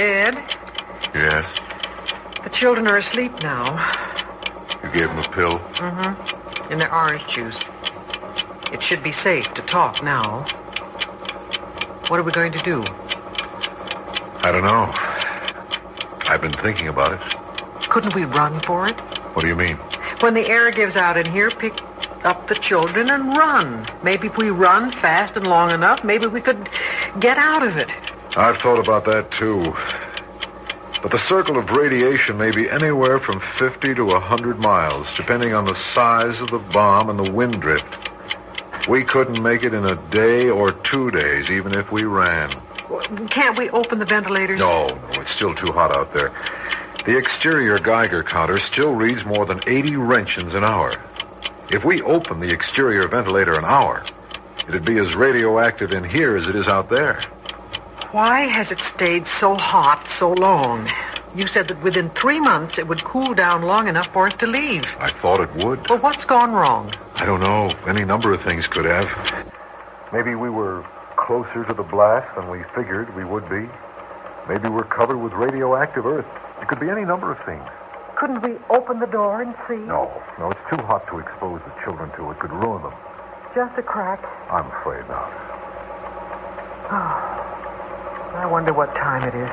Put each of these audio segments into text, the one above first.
Ed? Yes? The children are asleep now. You gave them a pill? Mm-hmm. In their orange juice. It should be safe to talk now. What are we going to do? I don't know. I've been thinking about it. Couldn't we run for it? What do you mean? When the air gives out in here, pick up the children and run. Maybe if we run fast and long enough, maybe we could get out of it. I've thought about that, too. But the circle of radiation may be anywhere from 50 to 100 miles, depending on the size of the bomb and the wind drift. We couldn't make it in a day or 2 days, even if we ran. Can't we open the ventilators? No, it's still too hot out there. The exterior Geiger counter still reads more than 80 Roentgens an hour. If we open the exterior ventilator an hour, it'd be as radioactive in here as it is out there. Why has it stayed so hot so long? You said that within 3 months it would cool down long enough for us to leave. I thought it would. Well, what's gone wrong? I don't know. Any number of things could have. Maybe we were closer to the blast than we figured we would be. Maybe we're covered with radioactive earth. It could be any number of things. Couldn't we open the door and see? No, it's too hot to expose the children to. It could ruin them. Just a crack. I'm afraid not. Oh, I wonder what time it is.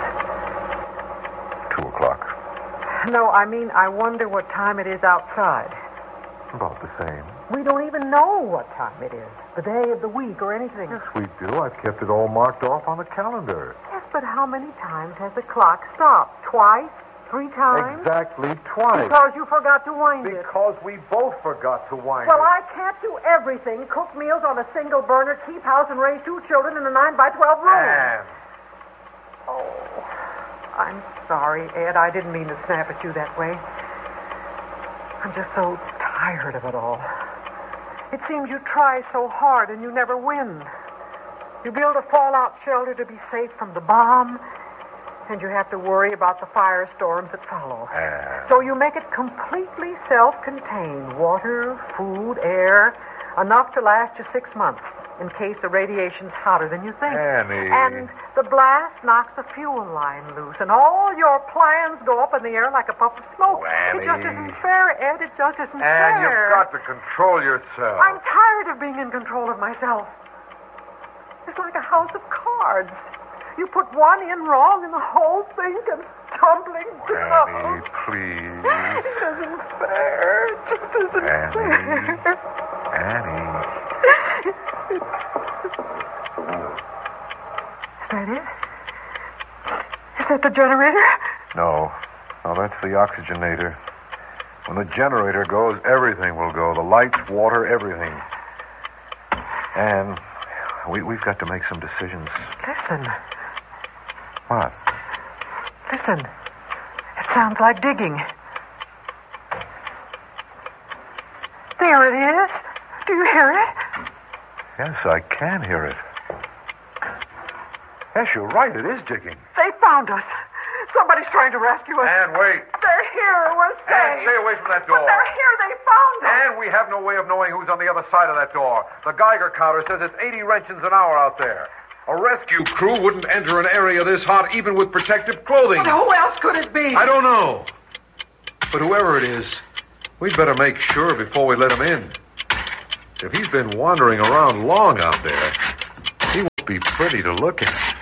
2 o'clock. No, I mean, I wonder what time it is outside. About the same. We don't even know what time it is. The day of the week or anything. Yes, we do. I've kept it all marked off on the calendar. Yes, but how many times has the clock stopped? Twice? 3 times? Exactly twice. Because you forgot to wind it. Because we both forgot to wind Well, it. I can't do everything. Cook meals on a single burner, keep house, and raise 2 children in a 9-by-12 room. Anne. Oh, I'm sorry, Ed. I didn't mean to snap at you that way. I'm just so tired of it all. It seems you try so hard and you never win. You build a fallout shelter to be safe from the bomb, and you have to worry about the firestorms that follow. So you make it completely self-contained. Water, food, air, enough to last you 6 months in case the radiation's hotter than you think. Annie. And the blast knocks the fuel line loose, and all your plans go up in the air like a puff of smoke. Annie. It just isn't fair, Ed. It just isn't Anne, fair. you've got to control yourself. I'm tired of being in control of myself. It's like a house of cards. You put one in wrong and the whole thing comes tumbling down. Annie, please. It isn't fair. It just isn't fair. Annie. Is that it? Is that the generator? No, that's the oxygenator. When the generator goes, everything will go. The lights, water, everything. And we've got to make some decisions. Listen. What? Listen. It sounds like digging. There it is. Do you hear it? Yes, I can hear it. Yes, you're right. It is digging. They found us. Somebody's trying to rescue us. Anne, wait. They're here. We're safe. Anne, stay away from that door. But they're here. They found us. Anne, we have no way of knowing who's on the other side of that door. The Geiger counter says it's 80 Roentgens an hour out there. A rescue crew wouldn't enter an area this hot even with protective clothing. But who else could it be? I don't know. But whoever it is, we'd better make sure before we let him in. If he's been wandering around long out there, he won't be pretty to look at.